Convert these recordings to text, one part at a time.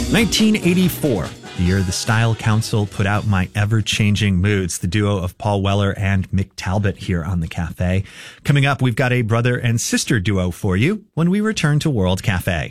1984, the year the Style Council put out My Ever-Changing Moods, the duo of Paul Weller and Mick Talbot here on the Cafe. Coming up, we've got a brother and sister duo for you when we return to World Cafe.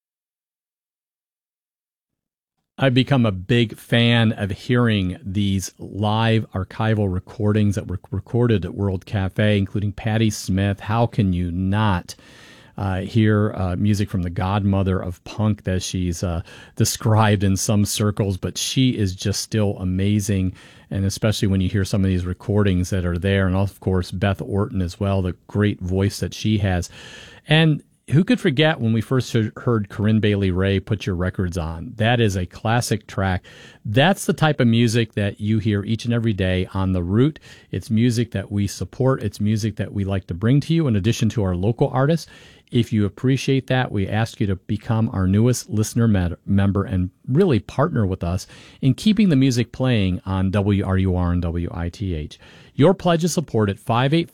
I've become a big fan of hearing these live archival recordings that were recorded at World Cafe, including Patti Smith. How can you not hear music from the godmother of punk, as she's described in some circles, but she is just still amazing, and especially when you hear some of these recordings that are there, and of course Beth Orton as well, the great voice that she has. And who could forget when we first heard Corinne Bailey Rae, Put Your Records On? That is a classic track. That's the type of music that you hear each and every day on The Root. It's music that we support. It's music that we like to bring to you in addition to our local artists. If you appreciate that, we ask you to become our newest listener member and really partner with us in keeping the music playing on WRUR and WITH. Your pledge of support at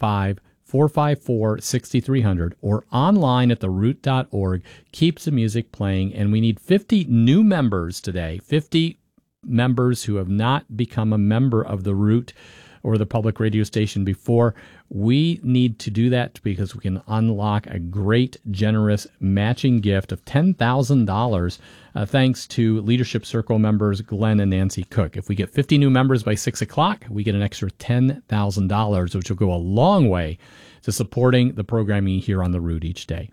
585-454-6300 or online at theroot.org keeps the music playing, and we need 50 new members today, 50 members who have not become a member of The Root or the public radio station before. We need to do that because we can unlock a great, generous matching gift of $10,000 thanks to Leadership Circle members Glenn and Nancy Cook. If we get 50 new members by 6 o'clock, we get an extra $10,000, which will go a long way to supporting the programming here on The Root each day.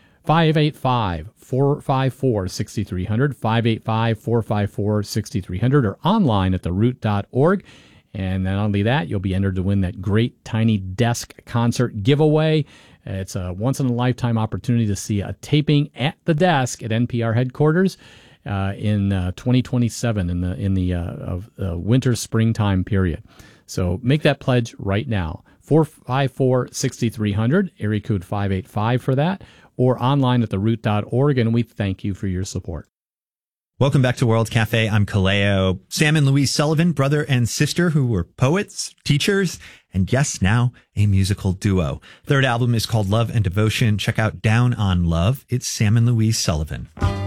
585-454-6300, 585-454-6300, or online at theroot.org. And not only that, you'll be entered to win that great Tiny Desk concert giveaway. It's a once-in-a-lifetime opportunity to see a taping at the desk at NPR headquarters in 2027 in the winter-springtime period. So make that pledge right now. 454-6300, area code 585 for that, or online at theroot.org, and we thank you for your support. Welcome back to World Cafe. I'm Kaleo. Sam and Louise Sullivan, brother and sister who were poets, teachers, and yes, now a musical duo. Third album is called Love and Devotion. Check out Down on Love. It's Sam and Louise Sullivan.